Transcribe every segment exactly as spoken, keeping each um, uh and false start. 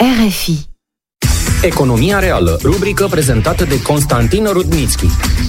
R F I. Economia reală, rubrică prezentată de Constantin Rudnitschi.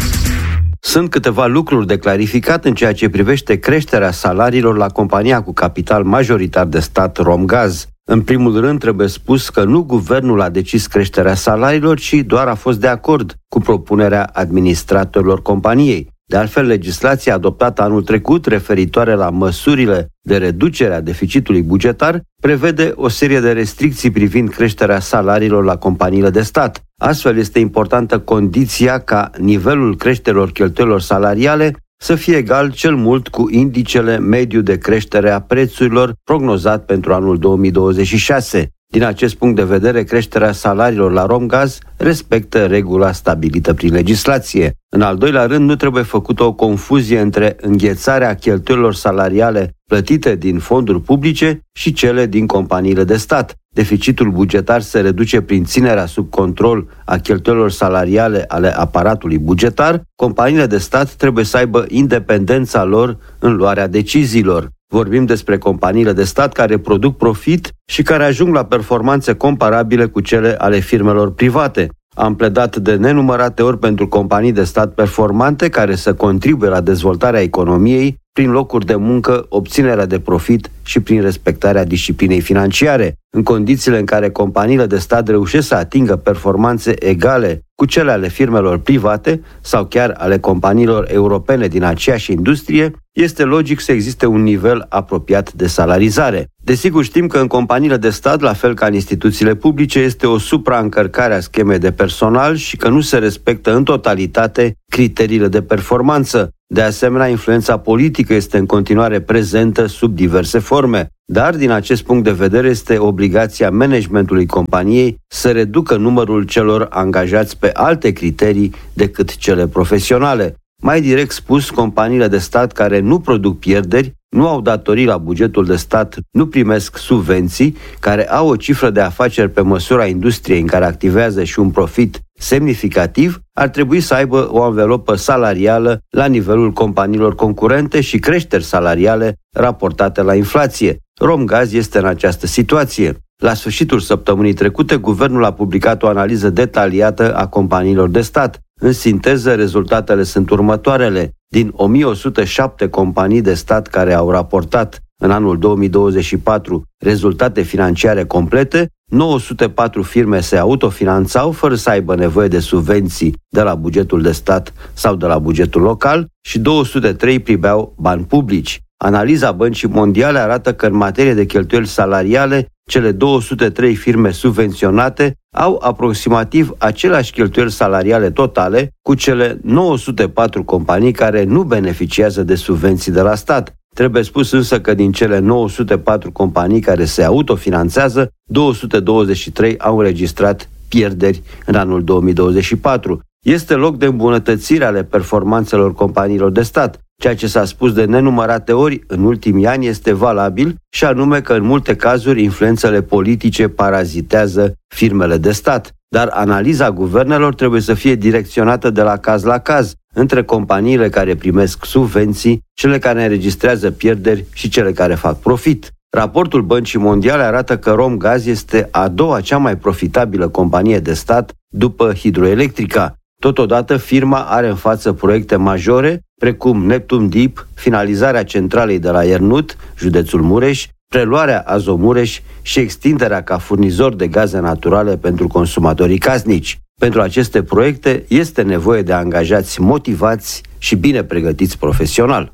Sunt câteva lucruri de clarificat în ceea ce privește creșterea salariilor la compania cu capital majoritar de stat Romgaz. În primul rând, trebuie spus că nu guvernul a decis creșterea salariilor, ci doar a fost de acord cu propunerea administratorilor companiei. De altfel, legislația adoptată anul trecut, referitoare la măsurile de reducere a deficitului bugetar, prevede o serie de restricții privind creșterea salariilor la companiile de stat. Astfel, este importantă condiția ca nivelul creșterilor cheltuielilor salariale să fie egal cel mult cu indicele mediu de creștere a prețurilor prognozat pentru anul două mii douăzeci și șase. Din acest punct de vedere, creșterea salariilor la Romgaz respectă regula stabilită prin legislație. În al doilea rând, nu trebuie făcută o confuzie între înghețarea cheltuielilor salariale plătite din fonduri publice și cele din companiile de stat. Deficitul bugetar se reduce prin ținerea sub control a cheltuielilor salariale ale aparatului bugetar. Companiile de stat trebuie să aibă independența lor în luarea deciziilor. Vorbim despre companiile de stat care produc profit și care ajung la performanțe comparabile cu cele ale firmelor private. Am pledat de nenumărate ori pentru companii de stat performante care să contribuie la dezvoltarea economiei prin locuri de muncă, obținerea de profit și prin respectarea disciplinei financiare. În condițiile în care companiile de stat reușesc să atingă performanțe egale cu cele ale firmelor private sau chiar ale companiilor europene din aceeași industrie, este logic să existe un nivel apropiat de salarizare. Desigur, știm că în companiile de stat, la fel ca în instituțiile publice, este o supraîncărcare a schemei de personal și că nu se respectă în totalitate criteriile de performanță. De asemenea, influența politică este în continuare prezentă sub diverse forme. Dar, din acest punct de vedere, este obligația managementului companiei să reducă numărul celor angajați pe alte criterii decât cele profesionale. Mai direct spus, companiile de stat care nu produc pierderi, nu au datorii la bugetul de stat, nu primesc subvenții, care au o cifră de afaceri pe măsura industriei în care activează și un profit semnificativ, ar trebui să aibă o anvelopă salarială la nivelul companiilor concurente și creșteri salariale raportate la inflație. Romgaz este în această situație. La sfârșitul săptămânii trecute, guvernul a publicat o analiză detaliată a companiilor de stat. În sinteză, rezultatele sunt următoarele. Din o mie o sută șapte companii de stat care au raportat în anul două mii douăzeci și patru rezultate financiare complete, nouă sute patru firme se autofinanțau fără să aibă nevoie de subvenții de la bugetul de stat sau de la bugetul local și două sute trei primeau bani publici. Analiza Băncii Mondiale arată că în materie de cheltuieli salariale, cele două sute trei firme subvenționate au aproximativ aceleași cheltuieli salariale totale cu cele nouă sute patru companii care nu beneficiază de subvenții de la stat. Trebuie spus însă că din cele nouă sute patru companii care se autofinanțează, două sute douăzeci și trei au înregistrat pierderi în anul două mii douăzeci și patru. Este loc de îmbunătățire ale performanțelor companiilor de stat. Ceea ce s-a spus de nenumărate ori în ultimii ani este valabil și anume că în multe cazuri influențele politice parazitează firmele de stat. Dar analiza guvernelor trebuie să fie direcționată de la caz la caz, între companiile care primesc subvenții, cele care înregistrează pierderi și cele care fac profit. Raportul Băncii Mondiale arată că Romgaz este a doua cea mai profitabilă companie de stat după Hidroelectrica. Totodată, firma are în față proiecte majore, precum Neptun Deep, finalizarea centralei de la Iernut, județul Mureș, preluarea Azomureș și extinderea ca furnizor de gaze naturale pentru consumatorii casnici. Pentru aceste proiecte este nevoie de angajați motivați și bine pregătiți profesional.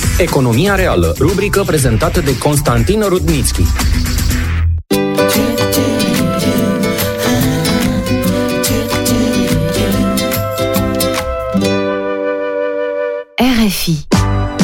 Economia reală, rubrică prezentată de Constantin Rudnitschi.